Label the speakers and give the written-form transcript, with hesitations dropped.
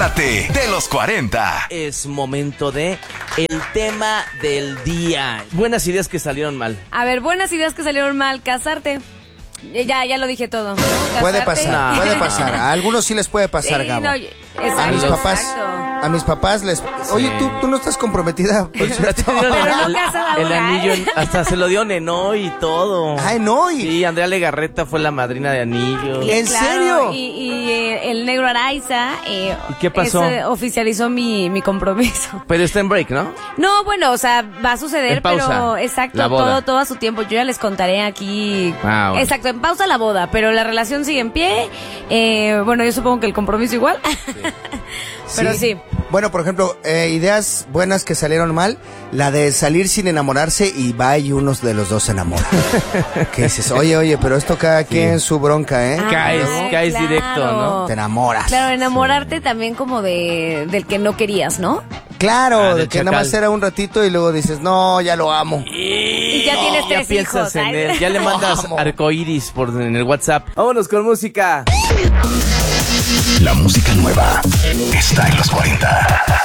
Speaker 1: Agárrate de los 40.
Speaker 2: Es momento de el tema del día. Buenas ideas que salieron mal.
Speaker 3: A ver, buenas ideas que salieron mal. Casarte. Ya lo dije todo, ¿no?
Speaker 4: Puede
Speaker 3: Casarte.
Speaker 4: pasar,
Speaker 2: No.
Speaker 4: puede pasar. A algunos sí les puede pasar,
Speaker 3: Sí,
Speaker 4: Gabo.
Speaker 3: no,
Speaker 4: A mis papás les... Oye, ¿tú no estás comprometida, por
Speaker 2: A ti
Speaker 4: cierto?
Speaker 2: te dieron
Speaker 3: Pero no casada
Speaker 2: el
Speaker 3: ahora,
Speaker 2: anillo,
Speaker 3: ¿eh?
Speaker 2: hasta se lo dio Nenoy y todo.
Speaker 4: Ay, no.
Speaker 2: Sí, Andrea Legarreta fue la madrina de anillo.
Speaker 4: ¿En serio?
Speaker 3: Y el negro Araiza
Speaker 2: ¿Y qué pasó?
Speaker 3: oficializó mi compromiso.
Speaker 2: Pero está en break, ¿no?
Speaker 3: No, bueno, o sea, va a suceder,
Speaker 2: En pausa,
Speaker 3: pero exacto,
Speaker 2: la boda.
Speaker 3: todo a su tiempo. Yo ya les contaré aquí.
Speaker 2: Ah, bueno.
Speaker 3: Exacto, en pausa la boda, pero la relación sigue en pie. Bueno, yo supongo que el compromiso igual. Pero sí.
Speaker 4: Bueno, por ejemplo, ideas buenas que salieron mal, la de salir sin enamorarse y va y unos de los dos se enamoran. ¿Qué dices? Oye, pero esto cada quien su bronca, ¿eh?
Speaker 2: Caes
Speaker 3: claro.
Speaker 2: directo, ¿no?
Speaker 4: Te enamoras.
Speaker 3: Claro, enamorarte también como del que no querías, ¿no?
Speaker 4: Claro,
Speaker 2: Ah,
Speaker 4: de
Speaker 2: del
Speaker 4: que nada más
Speaker 2: chacal.
Speaker 4: era un ratito y luego dices, no, ya lo amo.
Speaker 3: Y ya tienes
Speaker 2: Ya
Speaker 3: 3
Speaker 2: piensas
Speaker 3: hijos.
Speaker 2: en
Speaker 3: Ay.
Speaker 2: él, ya le mandas
Speaker 4: Vamos.
Speaker 2: arcoíris en el WhatsApp. Vámonos con música.
Speaker 1: La música nueva está en los 40.